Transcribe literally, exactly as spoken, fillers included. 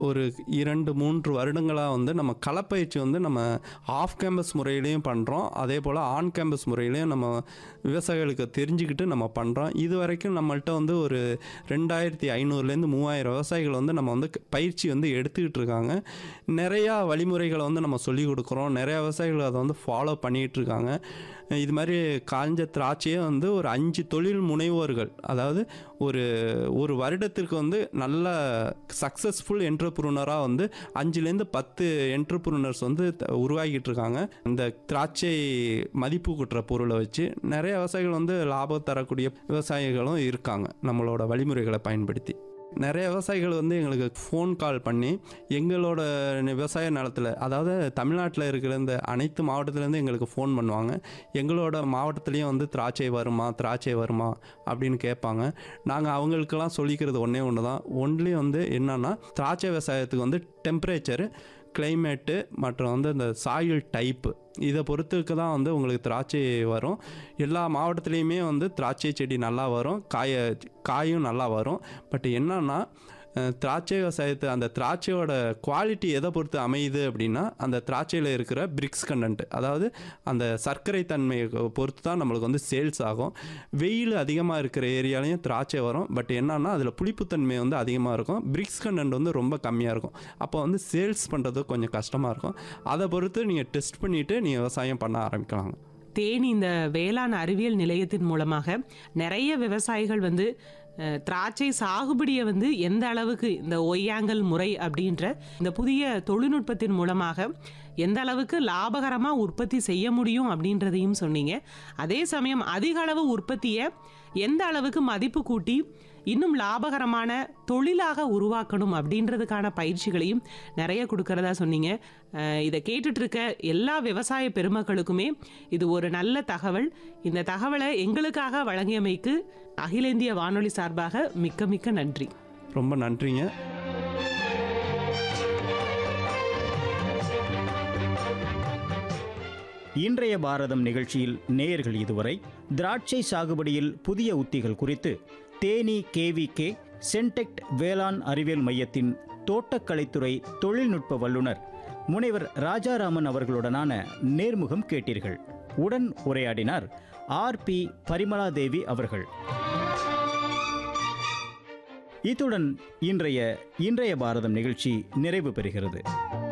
ஒரு இரண்டு மூன்று வருடங்களா வந்து நம்ம களப்பயிற்சி வந்து நம்ம ஆஃப் கேம்பஸ் முறையிலயும் பண்றோம். அதேபோல ஆன் கேம்பஸ் முறையிலயும் நம்ம விவசாயிகளுக்கு தெரிஞ்சுக்கிட்டு நம்ம பண்றோம். இதுவரைக்கும் நம்மள்ட்ட வந்து ஒரு இரண்டாயிரத்து ஐநூறுலேருந்து மூவாயிரம் விவசாயிகள் வந்து நம்ம வந்து பயிற்சி வந்து எடுத்துக்கிட்டு இருக்காங்க. நிறையா வழிமுறைகளை வந்து நம்ம சொல்லிக் கொடுக்குறோம். நிறையா விவசாயிகள் அதை வந்து ஃபாலோ பண்ணிகிட்டு இருக்காங்க. இது மாதிரி காஞ்ச திராட்சையே வந்து ஒரு அஞ்சு தொழில் முனைவோர்கள், அதாவது ஒரு ஒரு வருடத்திற்கு வந்து நல்ல சக்ஸஸ்ஃபுல் என்டர்பிரினராக வந்து அஞ்சுலேருந்து பத்து என்டர்பிரினர்ஸ் வந்து உருவாகிட்டு இருக்காங்க. இந்த திராட்சை மதிப்பு கூட்டுற பொருளை வச்சு நிறைய விவசாயிகள் வந்து லாபம் தரக்கூடிய விவசாயிகளும் இருக்காங்க நம்மளோட வழிமுறைகளை பயன்படுத்தி. நிறைய விவசாயிகள் வந்து எங்களுக்கு ஃபோன் கால் பண்ணி எங்களோட விவசாய நிலத்தில், அதாவது தமிழ்நாட்டில் இருக்கிற இந்த அனைத்து மாவட்டத்துலேருந்து எங்களுக்கு ஃபோன் பண்ணுவாங்க. எங்களோட மாவட்டத்துலேயும் வந்து திராட்சை வருமா திராட்சை வருமா அப்படின்னு கேட்பாங்க. நாங்கள் அவங்களுக்கெல்லாம் சொல்லிக்கிறது ஒன்றே ஒன்று தான். ஒன்லி வந்து என்னன்னா, திராட்சை விவசாயத்துக்கு வந்து டெம்பரேச்சரு, கிளைமேட்டு மற்றும் வந்து இந்த சாயில் டைப்பு, இதை பொறுத்துக்கு தான் வந்து உங்களுக்கு திராட்சை வரும். எல்லா மாவட்டத்துலேயுமே வந்து திராட்சை செடி நல்லா வரும், காய காயும் நல்லா வரும். பட் என்னன்னா, திராட்சை விவசாயத்தை அந்த திராட்சையோட குவாலிட்டி எதை பொறுத்து அமையுது அப்படின்னா, அந்த திராட்சையில் இருக்கிற பிரிக்ஸ் கண்டென்ட், அதாவது அந்த சர்க்கரை தன்மையை பொறுத்து தான் நம்மளுக்கு வந்து சேல்ஸ் ஆகும். வெயில் அதிகமாக இருக்கிற ஏரியாலையும் திராட்சை வரும். பட் என்னன்னா, அதில் புளிப்புத்தன்மை வந்து அதிகமாக இருக்கும், பிரிக்ஸ் கண்டென்ட் வந்து ரொம்ப கம்மியாக இருக்கும். அப்போ வந்து சேல்ஸ் பண்ணுறது கொஞ்சம் கஷ்டமாக இருக்கும். அதை பொறுத்து நீங்கள் டெஸ்ட் பண்ணிவிட்டு நீங்கள் விவசாயம் பண்ண ஆரம்பிக்கலாங்க. தேனி இந்த வேளாண் அறிவியல் நிலையத்தின் மூலமாக நிறைய விவசாயிகள் வந்து திராட்சை சாகுபடியை வந்து எந்த அளவுக்கு இந்த ஒய்யாங்கல் முறை அப்படின்ற இந்த புதிய தொழில்நுட்பத்தின் மூலமாக எந்த அளவுக்கு லாபகரமாக உற்பத்தி செய்ய முடியும் அப்படின்றதையும் சொன்னீங்க. அதே சமயம் அதிக அளவு உற்பத்தியை எந்த அளவுக்கு மதிப்பு கூட்டி இன்னும் லாபகரமான தொழிலாக உருவாக்கணும் அப்படின்றதுக்கான பயிற்சிகளையும் நிறைய கொடுக்கறதா சொன்னீங்க. இதை கேட்டுட்டு இருக்க எல்லா விவசாய பெருமக்களுக்குமே இது ஒரு நல்ல தகவல். இந்த தகவலை எங்களுக்காக வழங்கியமைக்கு அகில இந்திய வானொலி சார்பாக மிக்க மிக்க நன்றி. ரொம்ப நன்றிங்க. இன்றைய பாரதம் நிகழ்ச்சியில் நேயர்கள் இதுவரை திராட்சை சாகுபடியில் புதிய உத்திகள் குறித்து தேனி கேவிகே சென்டெக்ட் வேளாண் அறிவியல் மையத்தின் தோட்டக்கலைத்துறை தொழில்நுட்ப வல்லுநர் முனைவர் ராஜாராமன் அவர்களுடனான நேர்முகம் கேட்டீர்கள். உடன் உரையாடினார் ஆர் பி பரிமளாதேவி அவர்கள். இத்துடன் இன்றைய இன்றைய பாரதம் நிகழ்ச்சி நிறைவு பெறுகிறது.